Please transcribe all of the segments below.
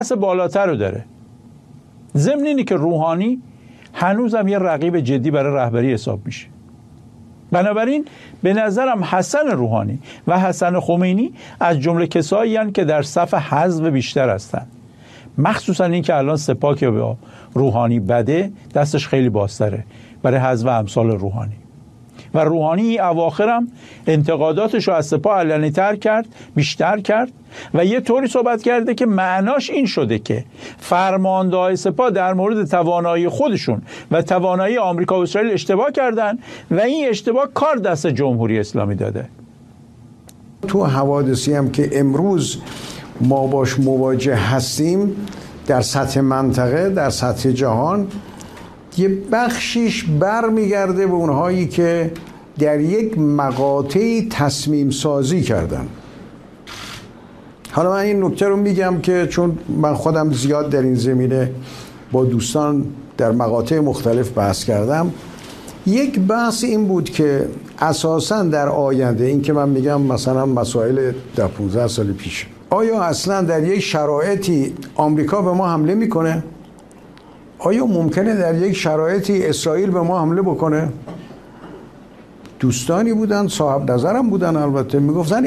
بالاتر رو داره. ضمن اینی که روحانی هنوزم یه رقیب جدی برای رهبری حساب میشه. بنابراین به نظرم حسن روحانی و حسن خمینی از جمله کسایی هستند که در صف حزب بیشتر هستند. مخصوصا این که الان سپاه که به روحانی بده دستش خیلی بازتره برای حزب امثال روحانی. و روحانی این اواخرم انتقاداتش رو از سپاه علنی تر کرد، بیشتر کرد و یه طوری صحبت کرده که معناش این شده که فرمانده‌های سپاه در مورد توانایی خودشون و توانایی آمریکا و اسرائیل اشتباه کردن و این اشتباه کار دست جمهوری اسلامی داده. تو حوادثی هم که امروز ما باش مواجه هستیم در سطح منطقه، در سطح جهان، یه بخشیش برمیگرده به اونهایی که در یک مقاطعی تصمیم سازی کردن. حالا من این نکته رو میگم که چون من خودم زیاد در این زمینه با دوستان در مقاطع مختلف بحث کردم، یک بحث این بود که اساساً در آینده، این که من میگم مثلا مسائل در 15 سال پیش، آیا اصلا در یک شرایطی آمریکا به ما حمله میکنه؟ آیا ممکنه در یک شرایطی اسرائیل به ما حمله بکنه؟ دوستانی بودن، صاحب نظرم بودن، البته میگفتن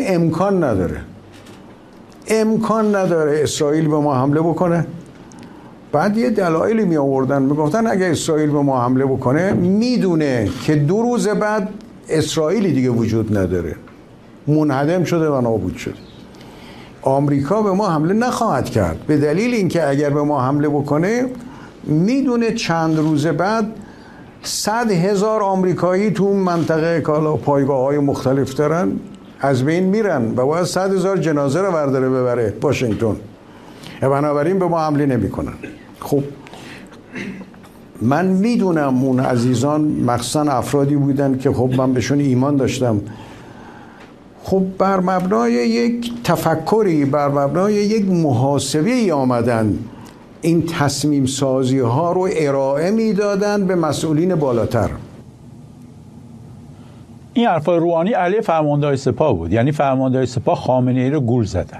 امکان نداره اسرائیل به ما حمله بکنه. بعد یه دلایلی می آوردن، میگفتن اگه اسرائیل به ما حمله بکنه میدونه که 2 روز بعد اسرائیلی دیگه وجود نداره، منهدم شده و نابود شده. آمریکا به ما حمله نخواهد کرد به دلیل اینکه اگر به ما حمله بکنه میدونه چند روز بعد 100,000 آمریکایی تو اون منطقه کالا پایگاه‌های مختلف دارن از بین میرن و باید 100,000 جنازه رو برداره ببره واشنگتن. بنابراین به ما حمله نمی‌کنن. خب من میدونم اون عزیزان مخصوصا افرادی بودن که خب من بهشون ایمان داشتم، خب بر مبنای یک تفکری، بر مبنای یک محاسبه‌ای آمدن این تصمیم سازی ها رو ارائه میدادن به مسئولین بالاتر. این حرفای روحانی علیه فرمانده‌های سپاه بود، یعنی فرمانده‌های سپاه خامنه‌ای رو گول زدن.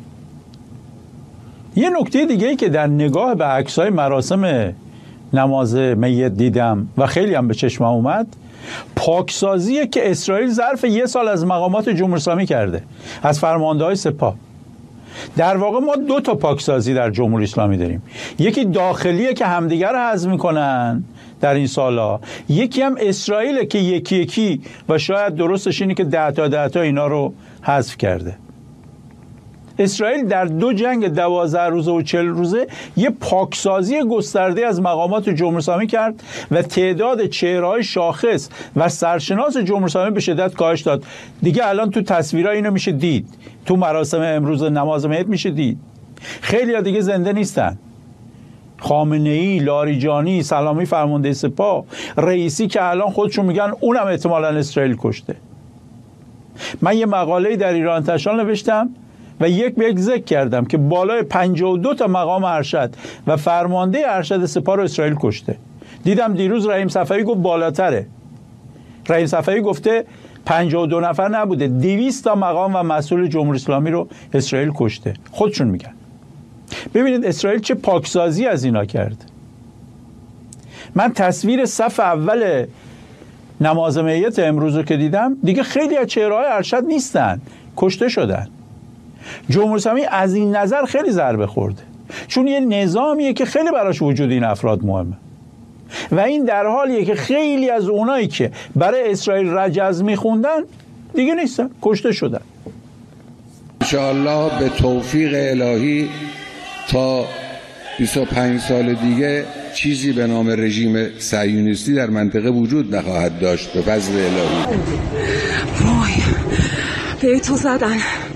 یه نکته دیگه ای که در نگاه به عکس‌های مراسم نماز میت دیدم و خیلی هم به چشمم اومد، پاکسازیه که اسرائیل ظرف 1 سال از مقامات جمهوری اسلامی کرده، از فرمانده‌های سپاه. در واقع ما 2 تا پاکسازی در جمهوری اسلامی داریم، یکی داخلیه که همدیگر رو حذف میکنن در این سالا، یکی هم اسرائیل که یکی یکی و شاید درستش اینه که 10 تا اینا رو حذف کرده. اسرائیل در 2 جنگ 12 روزه و 40 روزه یه پاکسازی گسترده از مقامات جمهوری اسلامی کرد و تعداد چهره‌های شاخص و سرشناس جمهوری اسلامی به شدت کاهش داد. دیگه الان تو تصویرها اینو میشه دید، تو مراسم امروز نماز میت میشه دید. خیلی ها دیگه زنده نیستن. خامنه‌ای، لاریجانی، سلامی فرمانده سپاه، رئیسی که الان خودشون میگن اونم احتمالاً اسرائیل کشته. من یه مقاله‌ای در ایران انتشار نوشتم و یک به یک ذکر کردم که بالای 52 تا مقام ارشد و فرمانده ارشد سپاه رو اسرائیل کشته. دیدم دیروز رحیم صفوی گفت بالاتره. رحیم صفوی گفته 52 نفر نبوده، 200 تا مقام و مسئول جمهوری اسلامی رو اسرائیل کشته. خودشون میگن. ببینید اسرائیل چه پاکسازی از اینا کرد. من تصویر صف اول نماز میت امروز رو که دیدم، دیگه خیلی از چهره‌های ارشد نیستن، کشته شدن. جمهوری اسلامی از این نظر خیلی ضربه خورده، چون یه نظامیه که خیلی براش وجود این افراد مهمه و این در حالیه که خیلی از اونایی که برای اسرائیل رجز میخوندن دیگه نیستن، کشته شدن. انشاءالله به توفیق الهی تا 25 سال دیگه چیزی به نام رژیم صهیونیستی در منطقه وجود نخواهد داشت به فضل الهی. وای به تو زدن.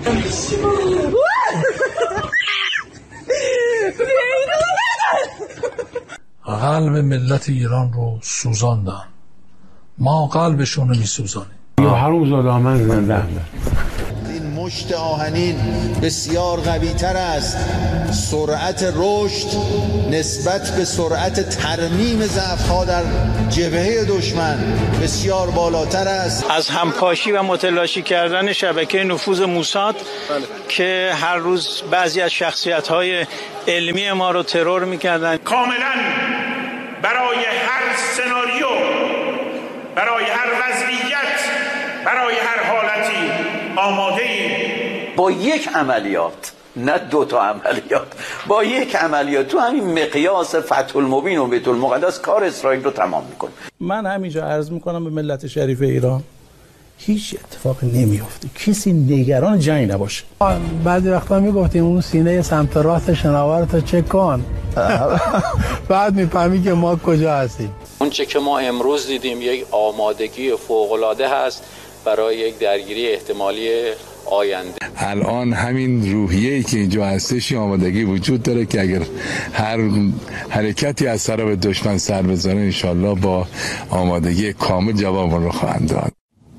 قلب ملت ایران رو سوزاندن، ما قلبشون رو میسوزانیم. یا حروم زاده من زنده. این مشت آهنین بسیار قوی تر است. سرعت رشد نسبت به سرعت ترمیم ضعف‌ها در جبهه دشمن بسیار بالاتر است. از همپاشی و متلاشی کردن شبکه نفوذ موساد که هر روز بعضی از شخصیت‌های علمی ما رو ترور می‌کردن. کاملاً برای هر سناریو، برای هر وضعیت، برای هر حالتی آماده‌ایم. با یک عملیات، نه 2 تا عملیات، با یک عملیات تو همین مقیاس فتح المبین و بیت المقدس کار اسرائیل رو تمام میکنه. من همینجا عرض میکنم به ملت شریف ایران هیچ اتفاقی نمیفته، کسی نگران جنگ نباشه. بعضی وقتا میگفتیم اون سینه سمت راست شناور تو چک کن بعد میفهمی که ما کجا هستیم. اون چه که ما امروز دیدیم یک آمادگی فوق‌العاده هست برای یک درگیری احتمالی آینده. الان همین روحیه‌ای که اینجا هستش آمادگی وجود داره که اگر هر حرکتی از طرف دشمن سر بزنه انشالله با آمادگی کامل جواب رو خواهند داد.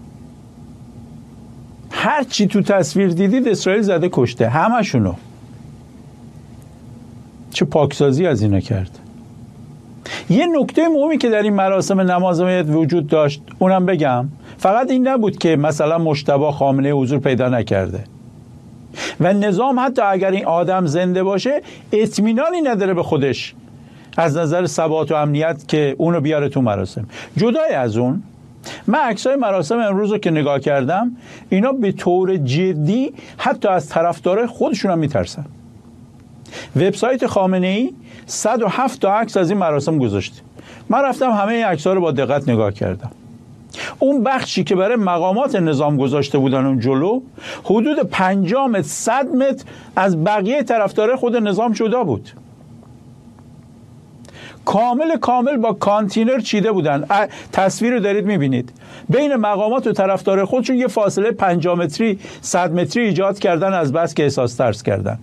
هر چی تو تصویر دیدید اسرائیل زده کشته، همشونو. چه پاکسازی از اینا کرد. یه نکته مهمی که در این مراسم نماز میت وجود داشت اونم بگم، فقط این نبود که مثلا مجتبی خامنه حضور پیدا نکرده و نظام حتی اگر این آدم زنده باشه اطمینانی نداره به خودش از نظر ثبات و امنیت که اونو بیاره تو مراسم. جدای از اون، من عکسای مراسم امروز رو که نگاه کردم، اینا به طور جدی حتی از طرفدارای خودشون هم میترسن. وبسایت خامنه‌ای 107 تا عکس از این مراسم گذاشته. من رفتم همه این عکس‌ها رو با دقت نگاه کردم. اون بخشی که برای مقامات نظام گذاشته بودن اون جلو، حدود 50 متر 100 متر از بقیه طرفدارای خود نظام جدا بود. کامل با کانتینر چیده بودن. تصویر رو دارید میبینید. بین مقامات و طرفدار خودشون یه فاصله 50 متری 100 متری ایجاد کردن از بس که احساس ترس کردن.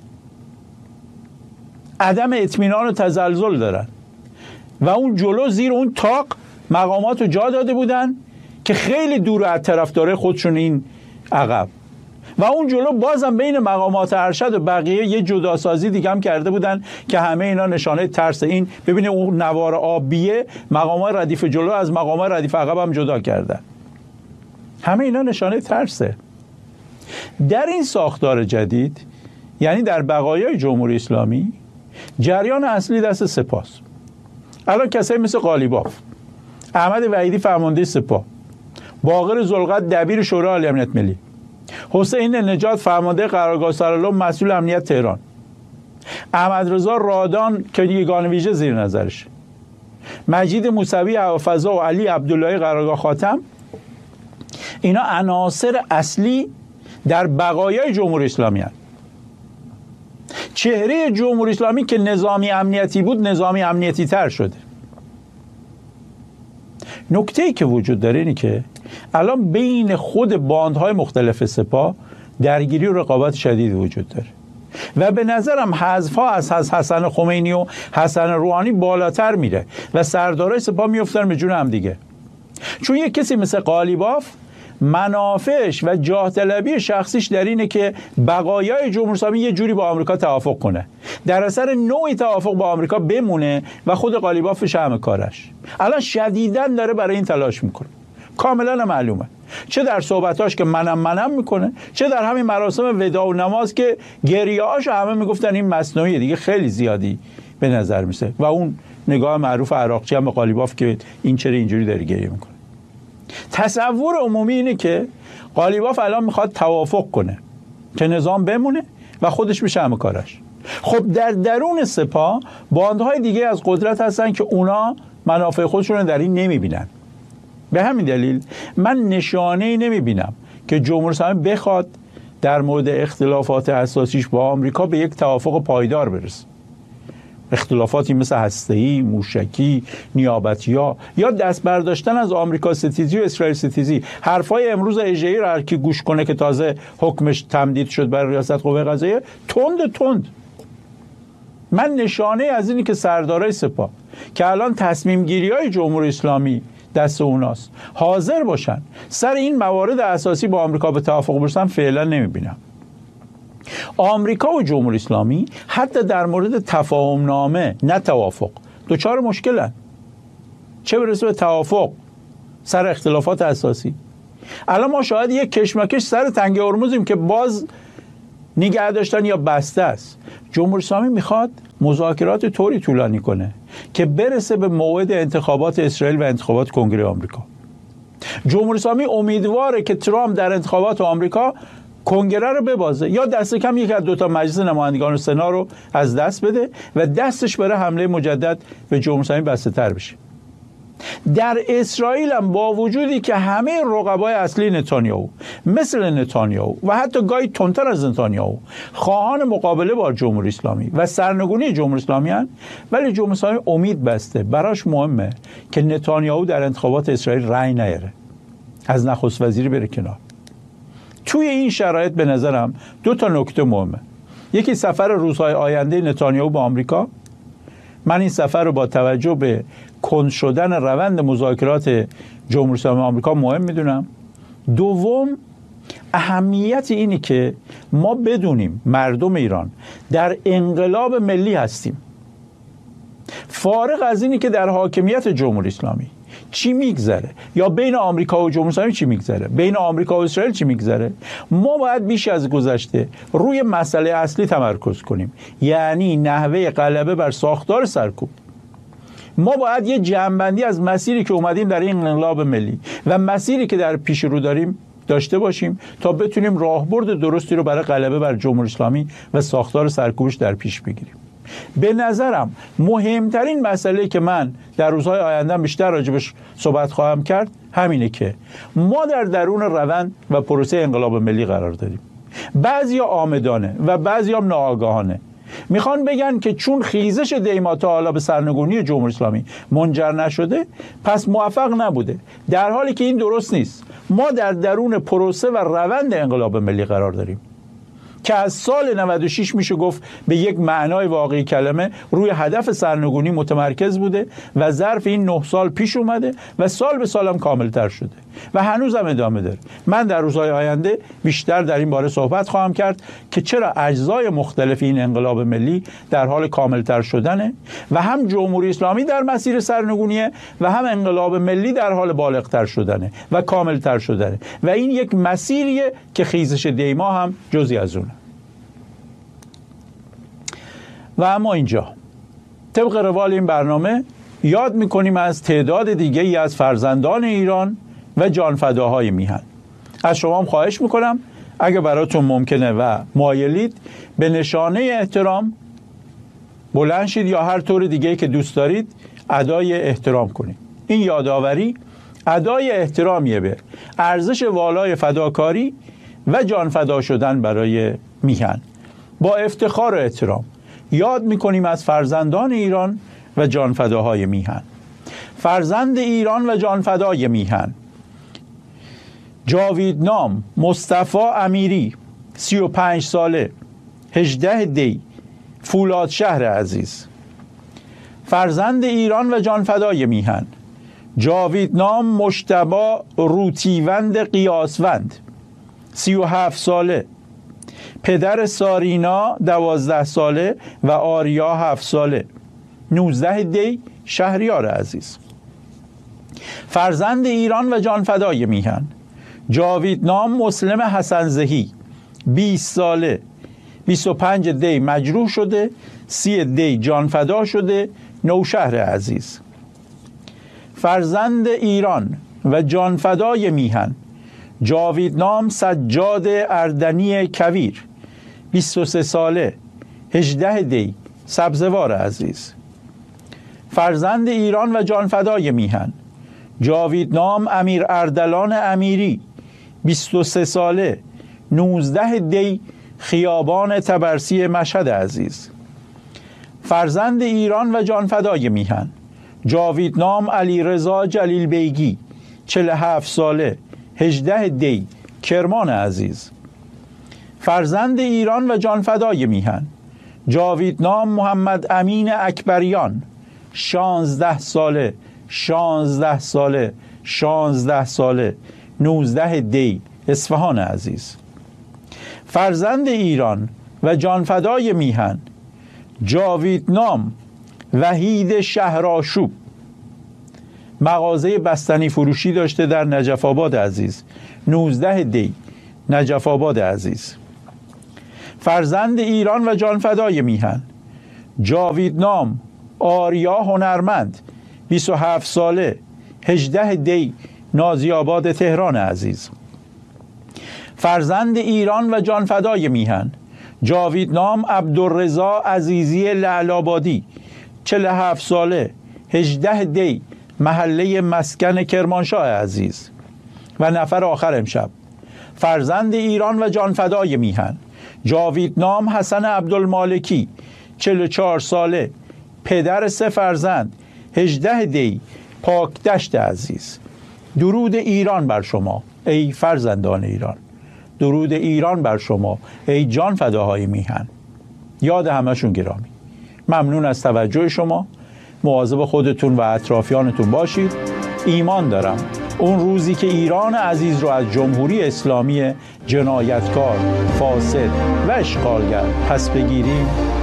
عدم اطمینان و تزلزل دارن و اون جلو زیر اون تاق مقامات رو جا داده بودن که خیلی دور از طرفدار خودشون این عقب، و اون جلو بازم بین مقامات ارشد و بقیه یه جداسازی دیگه هم کرده بودن که همه اینا نشانه ترس. این ببینه اون نوار آبیه مقامات ردیف جلو از مقامات ردیف عقب هم جدا کردن. همه اینا نشانه ترسه. در این ساختار جدید، یعنی در بقایای جمهوری اسلامی، جریان اصلی دست سپاست. الان کسایی مثل قالیباف، احمد وحیدی فرمانده سپاه، باقر ذوالقدر دبیر شورای عالی امنیت ملی، حسین نجات فرمانده قرارگاه سرالم مسئول امنیت تهران، احمد رضا رادان که یگان ویژه زیر نظرش، مجید موسوی هوافضا و علی عبداللهی قرارگاه خاتم، اینا عناصر اصلی در بقایای جمهوری اسلامی هستند. چهره جمهوری اسلامی که نظامی امنیتی بود نظامی امنیتی تر شده. نکته‌ای که وجود داره اینه که الان بین خود باندهای مختلف سپاه درگیری و رقابت شدید وجود داره و به نظرم حذف‌ها از حسن خمینی و حسن روحانی بالاتر میره و سردارای سپاه میافتن به جون هم دیگه. چون یک کسی مثل قالیباف منافعش و جاه طلبی شخصیش در اینه که بقایای جمهوری اسلامی یه جوری با آمریکا توافق کنه، در اثر نوعی توافق با آمریکا بمونه و خود قالیباف شمع کارش. الان شدیداً داره برای این تلاش میکنه، کاملا معلومه، چه در صحبتاش که منم میکنه، چه در همین مراسم وداع و نماز که گریه‌هاش همه میگفتن این مصنوعیه دیگه، خیلی زیادی به نظر میسه، و اون نگاه معروف عراقچی هم به قالیباف که این چرا اینجوری داره گریه میکنه. تصور عمومی اینه که قالیباف الان میخواد توافق کنه که نظام بمونه و خودش بشه همه کارش. خب در درون سپاه باندهای دیگه از قدرت هستن که اونا منافع خودشون رو در این نمیبینن. به همین دلیل من نشانه‌ای نمیبینم که جمهوری اسلامی بخواد در مورد اختلافات اساسیش با آمریکا به یک توافق پایدار برسه. اختلافاتی مثل هسته‌ای، موشکی، نیابتی‌ها یا دست برداشتن از آمریکا ستیزی و اسرائیل ستیزی. حرفای امروز اژه‌ای رو هر کی گوش کنه که تازه حکمش تمدید شد برای ریاست قوه قضاییه، تند. من نشانه از اینی که سردارای سپاه که الان تصمیم گیری‌های جمهوری اسلامی دست اوناست. حاضر باشن سر این موارد اساسی با آمریکا به توافق برسن فعلا نمیبینم. آمریکا و جمهوری اسلامی حتی در مورد تفاهم نامه نه توافق دچار مشکلن، چه برسه به توافق سر اختلافات اساسی. الان ما شاید یک کشمکش سر تنگه هرمزیم که باز نگه داشتن یا بسته است. جمهوری اسلامی میخواد مذاکرات طوری طولانی کنه که برسه به موعد انتخابات اسرائیل و انتخابات کنگره آمریکا. جمهوری اسلامی امیدواره که ترامپ در انتخابات آمریکا کنگره رو ببازه یا دست کم یک از 2 مجلس نمایندگان و سنا رو از دست بده و دستش برای حمله مجدد به جمهوری اسلامی بسته تر بشه. در اسرائیل هم با وجودی که همه رقبای اصلی نتانیاهو مثل نتانیاهو و حتی گاهی تندتر از نتانیاهو خواهان مقابله با جمهوری اسلامی و سرنگونی جمهوری اسلامی هستند، ولی جمهوری اسلامی امید بسته. براش مهمه که نتانیاهو در انتخابات اسرائیل رأی نیاره، از نخست وزیری بره کنار. توی این شرایط به نظرم 2 نکته مهمه. یکی سفر روزهای آینده نتانیاهو به آمریکا. من این سفر رو با توجه به کند شدن روند مذاکرات جمهوری اسلامی آمریکا مهم میدونم. دوم، اهمیت اینی که ما بدونیم مردم ایران در انقلاب ملی هستیم. فارغ از اینی که در حاکمیت جمهوری اسلامی چی میگذره یا بین آمریکا و جمهوری اسلامی چی میگذره، بین آمریکا و اسرائیل چی میگذره، ما باید بیش از گذشته روی مسئله اصلی تمرکز کنیم، یعنی نحوه غلبه بر ساختار سرکوب. ما باید یه جمع‌بندی از مسیری که اومدیم در این انقلاب ملی و مسیری که در پیش رو داریم داشته باشیم تا بتونیم راهبرد درستی رو برای غلبه بر جمهوری اسلامی و ساختار سرکوبش در پیش بگیریم. به نظرم مهمترین مسئله که من در روزهای آینده بیشتر راجبش صحبت خواهم کرد همینه که ما در درون روند و پروسه انقلاب ملی قرار داریم. بعضیا عامدانه و بعضیا ناآگاهانه میخوان بگن که چون خیزش دیما تا حالا به سرنگونی جمهوری اسلامی منجر نشده پس موفق نبوده، در حالی که این درست نیست. ما در درون پروسه و روند انقلاب ملی قرار داریم که از سال 96 میشه گفت به یک معنای واقعی کلمه روی هدف سرنگونی متمرکز بوده و ظرف این 9 سال پیش اومده و سال به سالم کاملتر شده و هنوزم ادامه داره. من در روزهای آینده بیشتر در این باره صحبت خواهم کرد که چرا اجزای مختلف این انقلاب ملی در حال کاملتر شدنه و هم جمهوری اسلامی در مسیر سرنگونیه و هم انقلاب ملی در حال بالغتر شدنه و کاملتر شدنه و این یک مسیریه که خیزش دیما هم جزئی از اونه. و اما اینجا طبق روال این برنامه یاد میکنیم از تعداد دیگه‌ای از فرزندان ایران و جانفداهای میهن. از شما هم خواهش میکنم اگه براتون ممکنه و مایلید به نشانه احترام بلند شید یا هر طور دیگه‌ای که دوست دارید ادای احترام کنید. این یادآوری ادای احترامیه به ارزش والای فداکاری و جانفدا شدن برای میهن. با افتخار و احترام یاد میکنیم از فرزندان ایران و جانفداهای میهن. فرزند ایران و جانفدای میهن: جاویدنام مصطفی امیری 35 ساله 18 دی فولاد شهر عزیز. فرزند ایران و جانفدای میهن: جاویدنام مجتبی روتیوند قیاسوند 37 ساله، پدر سارینا 12 ساله و آریا 7 ساله 19 دی شهریار عزیز. فرزند ایران و جانفدای میهن: جاویدنام مسلم حسن زهی 20 ساله 25 دی مجروح شده 30 دی جانفدا شده نوشهر عزیز. فرزند ایران و جانفدای میهن: جاویدنام سجاد اردنی کویر 23 ساله 18 دی سبزوار عزیز. فرزند ایران و جانفدای میهن: جاویدنام امیر اردلان امیری 23 ساله 19 دی خیابان تبرسی مشهد عزیز. فرزند ایران و جانفدای میهن: جاویدنام علیرضا جلیل بیگی 47 ساله 18 دی کرمان عزیز. فرزند ایران و جانفدای میهن: جاویدنام محمد امین اکبریان 16 ساله 16 ساله 19 دی اصفهان عزیز. فرزند ایران و جانفدای میهن جاوید نام وحید شهرآشوب مغازه بستنی فروشی داشته در نجف آباد عزیز. 19 دی نجف آباد عزیز. فرزند ایران و جانفدای میهن جاوید نام آریا هنرمند 27 ساله 18 دی نازی آباد تهران عزیز. فرزند ایران و جانفدای میهن جاوید نام عبدالرضا عزیزی لعل‌آبادی 47 ساله 18 دی محله مسکن کرمانشاه عزیز. و نفر آخر امشب فرزند ایران و جانفدای میهن جاوید نام حسن عبدالمالکی 44 ساله پدر 3 فرزند 18 دی پاکدشت عزیز. درود ایران بر شما ای فرزندان ایران، درود ایران بر شما ای جان فداهای میهن. یاد همشون گرامی. ممنون از توجه شما. مواظب خودتون و اطرافیانتون باشید. ایمان دارم اون روزی که ایران عزیز رو از جمهوری اسلامی جنایتکار، فاسد و اشغالگر پس بگیریم